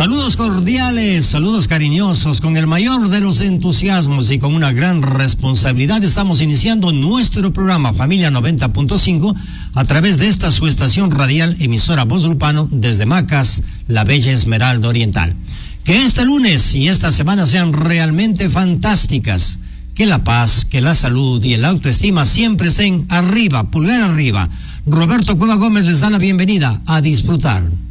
Saludos cordiales, saludos cariñosos, con el mayor de los entusiasmos y con una gran responsabilidad estamos iniciando nuestro programa Familia 90.5 a través de esta su estación radial emisora Voz Lupano desde Macas, la bella Esmeralda Oriental. Que este lunes y esta semana sean realmente fantásticas, que la paz, que la salud y el autoestima siempre estén arriba, pulgar arriba. Roberto Cueva Gómez les da la bienvenida a disfrutar.